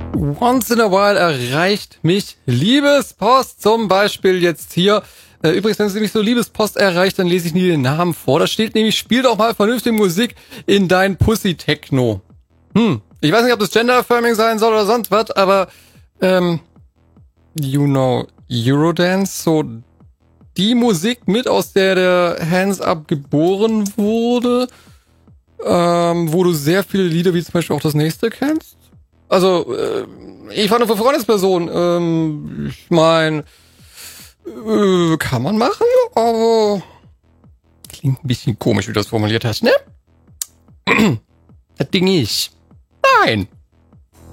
Once in a while erreicht mich Liebespost, zum Beispiel jetzt hier. Übrigens, wenn es nämlich so Liebespost erreicht, dann lese ich nie den Namen vor. Da steht nämlich, spiel doch mal vernünftige Musik in dein Pussy-Techno. Ich weiß nicht, ob das Gender-Affirming sein soll oder sonst was, aber you know, Eurodance, so die Musik mit, aus der Hands Up geboren wurde, wo du sehr viele Lieder, wie zum Beispiel auch das nächste kennst. Also, ich war nur für Freundesperson. Ich meine, kann man machen, aber klingt ein bisschen komisch, wie du das formuliert hast, ne? Das Ding ich. Nein.